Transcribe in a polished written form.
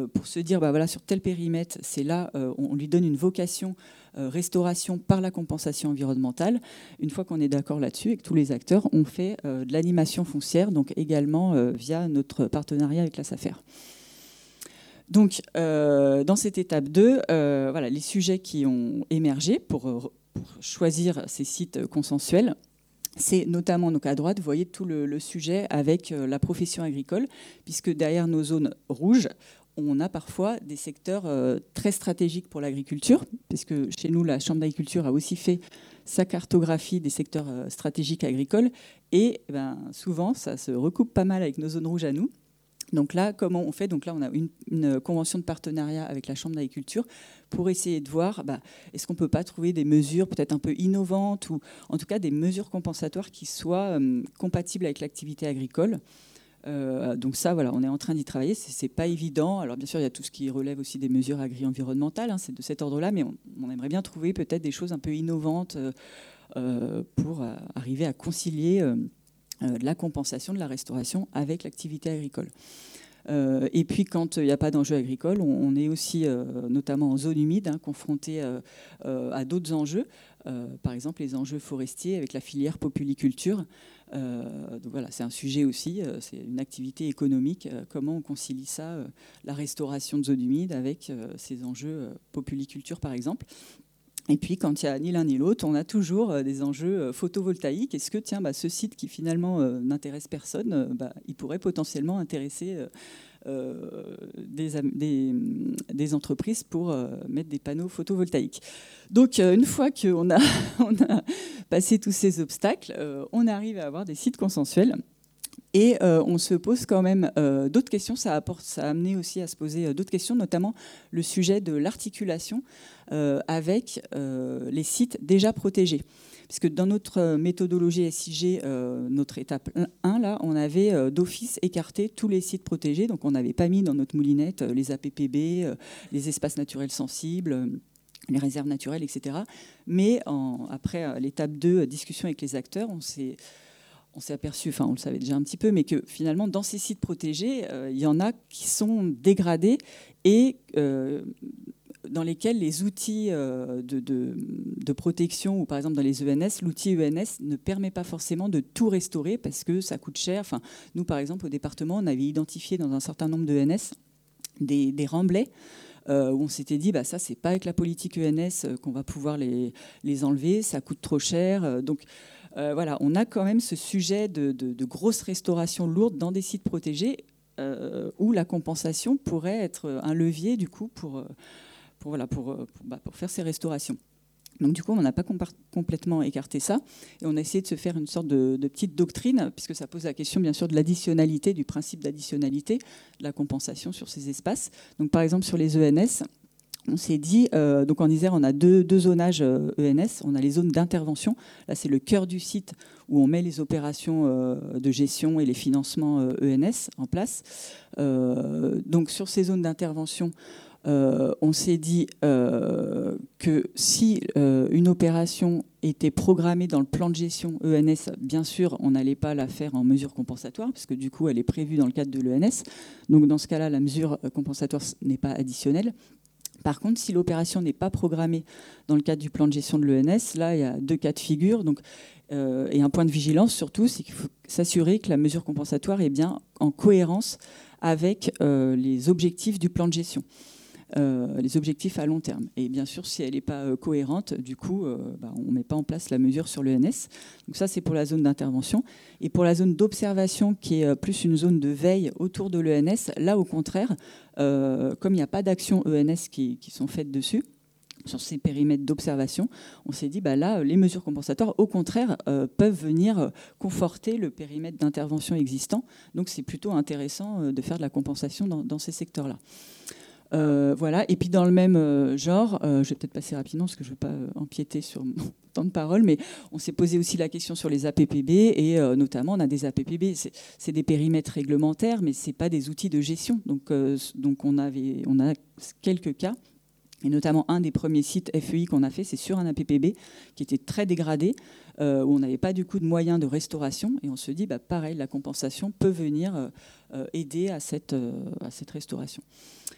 pour se dire, voilà, sur tel périmètre, c'est là, on lui donne une vocation restauration par la compensation environnementale. Une fois qu'on est d'accord là-dessus et que tous les acteurs ont fait de l'animation foncière, donc également via notre partenariat avec la SAFER. Donc, dans cette étape 2, voilà, les sujets qui ont émergé pour choisir ces sites consensuels, c'est notamment, donc à droite, vous voyez tout le sujet avec la profession agricole, puisque derrière nos zones rouges, on a parfois des secteurs très stratégiques pour l'agriculture, puisque chez nous, la Chambre d'agriculture a aussi fait sa cartographie des secteurs stratégiques agricoles, et souvent, ça se recoupe pas mal avec nos zones rouges à nous. Donc là, comment on fait ? Donc là, on a une convention de partenariat avec la Chambre d'agriculture pour essayer de voir, est-ce qu'on ne peut pas trouver des mesures peut-être un peu innovantes ou en tout cas des mesures compensatoires qui soient compatibles avec l'activité agricole. Donc ça, voilà, on est en train d'y travailler. C'est pas évident. Alors bien sûr, il y a tout ce qui relève aussi des mesures agri-environnementales, c'est de cet ordre-là, mais on aimerait bien trouver peut-être des choses un peu innovantes pour arriver à concilier de la compensation, de la restauration avec l'activité agricole. Et puis quand il n'y a pas d'enjeu agricole, on est aussi, notamment en zone humide, confronté à d'autres enjeux, par exemple les enjeux forestiers avec la filière populiculture. Donc voilà, c'est un sujet aussi, c'est une activité économique. Comment on concilie ça, la restauration de zones humides avec ces enjeux populiculture par exemple. Et puis, quand il n'y a ni l'un ni l'autre, on a toujours des enjeux photovoltaïques. Est-ce que, ce site qui finalement n'intéresse personne, il pourrait potentiellement intéresser des entreprises pour mettre des panneaux photovoltaïques. Donc, une fois qu'on a, on a passé tous ces obstacles, on arrive à avoir des sites consensuels. Et on se pose quand même d'autres questions. Ça a amené aussi à se poser d'autres questions, notamment le sujet de l'articulation avec les sites déjà protégés. Puisque dans notre méthodologie SIG, notre étape 1, là, on avait d'office écarté tous les sites protégés. Donc on n'avait pas mis dans notre moulinette les APPB, les espaces naturels sensibles, les réserves naturelles, etc. Mais après l'étape 2, discussion avec les acteurs, on s'est aperçu, on le savait déjà un petit peu, mais que finalement, dans ces sites protégés, il y en a qui sont dégradés et dans lesquels les outils de protection, ou par exemple dans les ENS, l'outil ENS ne permet pas forcément de tout restaurer parce que ça coûte cher. Nous, par exemple, au département, on avait identifié dans un certain nombre d'ENS des remblais où on s'était dit, ça, c'est pas avec la politique ENS qu'on va pouvoir les enlever, ça coûte trop cher. Donc, voilà, on a quand même ce sujet de grosses restaurations lourdes dans des sites protégés où la compensation pourrait être un levier du coup pour faire ces restaurations. Donc du coup, on n'a pas complètement écarté ça et on a essayé de se faire une sorte de petite doctrine, puisque ça pose la question bien sûr de l'additionnalité, du principe d'additionnalité, de la compensation sur ces espaces. Donc par exemple sur les ENS, on s'est dit, donc en Isère, on a deux zonages ENS. On a les zones d'intervention. Là, c'est le cœur du site où on met les opérations de gestion et les financements ENS en place. Donc sur ces zones d'intervention, on s'est dit que si une opération était programmée dans le plan de gestion ENS, bien sûr, on n'allait pas la faire en mesure compensatoire, parce que du coup, elle est prévue dans le cadre de l'ENS. Donc dans ce cas-là, la mesure compensatoire n'est pas additionnelle. Par contre, si l'opération n'est pas programmée dans le cadre du plan de gestion de l'ENS, là, il y a deux cas de figure. Donc, et un point de vigilance surtout, c'est qu'il faut s'assurer que la mesure compensatoire est bien en cohérence avec les objectifs du plan de gestion, les objectifs à long terme. Et bien sûr, si elle n'est pas cohérente, du coup, on ne met pas en place la mesure sur l'ENS. Donc ça, c'est pour la zone d'intervention. Et pour la zone d'observation, qui est plus une zone de veille autour de l'ENS, là, au contraire, comme il n'y a pas d'actions ENS qui sont faites dessus, sur ces périmètres d'observation, on s'est dit, là, les mesures compensatoires, au contraire, peuvent venir conforter le périmètre d'intervention existant. Donc, c'est plutôt intéressant de faire de la compensation dans ces secteurs-là. Voilà. Et puis dans le même genre, je vais peut-être passer rapidement parce que je ne veux pas empiéter sur mon temps de parole, mais on s'est posé aussi la question sur les APPB et notamment on a des APPB, c'est des périmètres réglementaires, mais ce n'est pas des outils de gestion. Donc on a quelques cas. Et notamment un des premiers sites FEI qu'on a fait, c'est sur un APPB qui était très dégradé, où on n'avait pas du coup de moyens de restauration. Et on se dit, pareil, la compensation peut venir aider à cette restauration.